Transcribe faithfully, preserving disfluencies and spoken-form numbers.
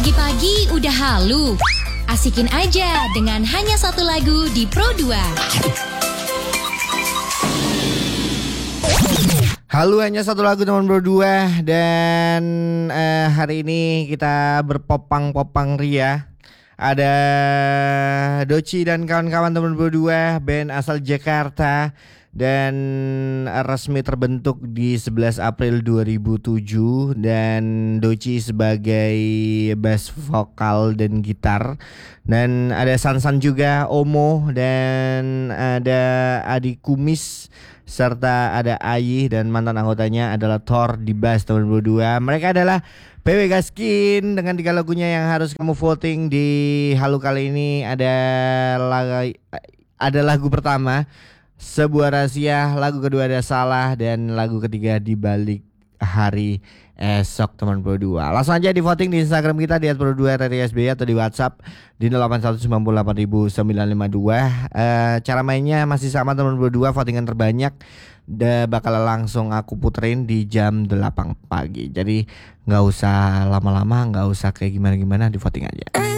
Pagi-pagi udah halu. Asikin aja dengan hanya satu lagu di Pro dua. Halo, hanya satu lagu teman Pro dua. Dan eh, hari ini kita berpopang-popang ria. Ada Doci dan kawan-kawan teman Pro dua, band asal Jakarta, dan resmi terbentuk di sebelas April dua ribu tujuh. Dan Doci sebagai bass vokal dan gitar, dan ada Sansan juga, Omo, dan ada Adi Kumis, serta ada Ayi, dan mantan anggotanya adalah Thor di bass teman Pro dua. Mereka adalah P W Gaskin dengan tiga lagunya yang harus kamu voting di Halu kali ini. Ada lagu, ada lagu pertama Sebuah Rahasia, lagu kedua ada Salah, dan lagu ketiga Di Balik Hari Esok teman Pro dua. Langsung aja di voting di Instagram kita di et pro dua radio S B Y atau di WhatsApp di nol delapan satu sembilan delapan sembilan lima dua. uh, Cara mainnya masih sama teman Pro dua, votingan terbanyak Da, bakal langsung aku puterin di jam delapan pagi. Jadi gak usah lama-lama, gak usah kayak gimana-gimana, di voting aja.